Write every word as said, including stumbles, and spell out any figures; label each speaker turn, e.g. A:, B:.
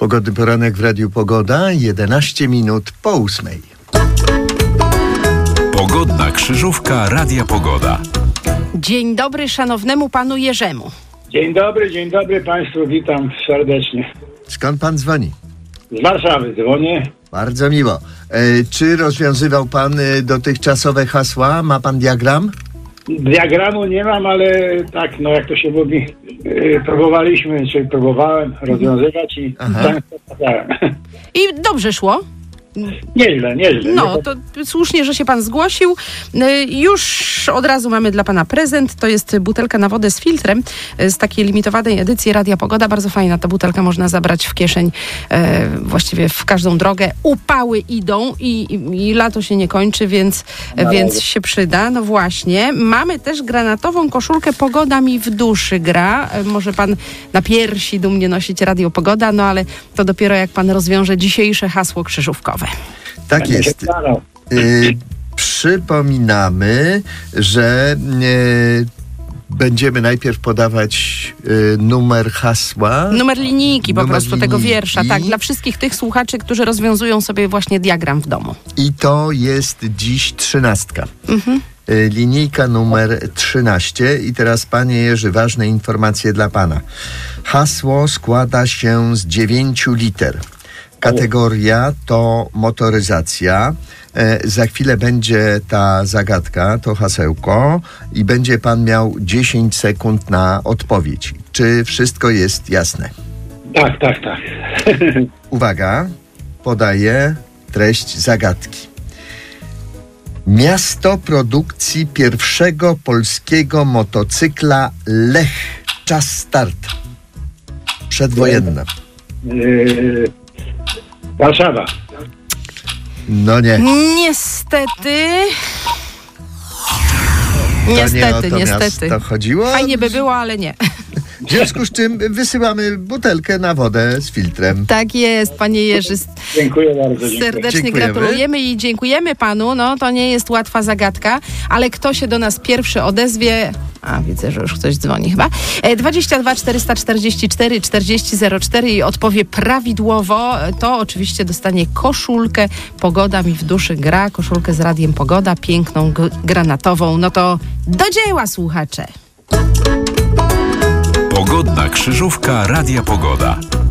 A: Pogodny poranek w Radiu Pogoda, jedenaście minut po ósmej.
B: Pogodna krzyżówka Radia Pogoda.
C: Dzień dobry szanownemu panu Jerzemu.
D: Dzień dobry, dzień dobry Państwu, witam serdecznie.
A: Skąd pan dzwoni?
D: Z Warszawy dzwonię.
A: Bardzo miło. E, czy rozwiązywał pan e, dotychczasowe hasła? Ma pan diagram?
D: Diagramu nie mam, ale tak, no jak to się mówi, yy, próbowaliśmy, czy próbowałem rozwiązywać i często padałem.
C: I dobrze szło?
D: Nieźle, nieźle.
C: No, to słusznie, że się pan zgłosił. Y, Już od razu mamy dla pana prezent. To jest butelka na wodę z filtrem y, z takiej limitowanej edycji Radia Pogoda. Bardzo fajna ta butelka, można zabrać w kieszeń y, właściwie w każdą drogę. Upały idą i, i, i lato się nie kończy, więc,
D: No,
C: więc się przyda. No właśnie. Mamy też granatową koszulkę Pogoda mi w duszy gra. Y, Może pan na piersi dumnie nosić Radio Pogoda, no ale to dopiero jak pan rozwiąże dzisiejsze hasło krzyżówkowe.
A: Tak
D: Będę się
A: jest.
D: starał.
A: Y, przypominamy, że y, będziemy najpierw podawać y, numer hasła.
C: Numer linijki po
A: Numer
C: prostu tego
A: linijki.
C: wiersza, tak, dla wszystkich tych słuchaczy, którzy rozwiązują sobie właśnie diagram w domu.
A: I to jest dziś trzynastka.
C: Mhm.
A: Y, Linijka numer trzynaście. I teraz, panie Jerzy, ważne informacje dla pana. Hasło składa się z dziewięciu liter. Kategoria to motoryzacja. E, za chwilę będzie ta zagadka, to hasełko i będzie pan miał dziesięć sekund na odpowiedź. Czy wszystko jest jasne?
D: Tak, tak, tak.
A: Uwaga, podaję treść zagadki. Miasto produkcji pierwszego polskiego motocykla Lech. Czas start. Przedwojenna.
D: Yy, Warszawa.
A: No nie.
C: Niestety...
A: To nie o
C: Niestety,
A: to
C: niestety.
A: miasto chodziło.
C: Fajnie by było, ale nie.
A: W związku z czym wysyłamy butelkę na wodę z filtrem.
C: Tak jest, panie Jerzy.
D: Dziękuję bardzo. Dziękuję.
C: Serdecznie
A: Dziękujemy.
C: gratulujemy i dziękujemy panu. No, to nie jest łatwa zagadka, ale kto się do nas pierwszy odezwie... A, widzę, że już ktoś dzwoni chyba. E, dwadzieścia dwa czterysta czterdzieści cztery czterdzieści zero cztery i odpowie prawidłowo. To oczywiście dostanie koszulkę Pogoda mi w duszy gra. Koszulkę z Radiem Pogoda, piękną, g- granatową. No to do dzieła, słuchacze.
B: Pogodna krzyżówka Radia Pogoda.